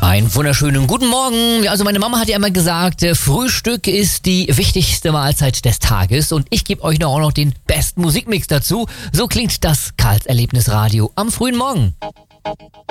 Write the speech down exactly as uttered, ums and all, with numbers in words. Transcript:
Einen wunderschönen guten Morgen. Also meine Mama hat ja immer gesagt, äh, Frühstück ist die wichtigste Mahlzeit des Tages und ich gebe euch noch auch noch den besten Musikmix dazu. So klingt das Karls Erlebnisradio am frühen Morgen.